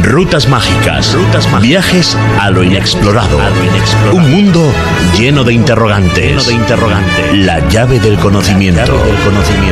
Rutas mágicas. Viajes a lo inexplorado. Un mundo lleno de interrogantes. La llave del conocimiento.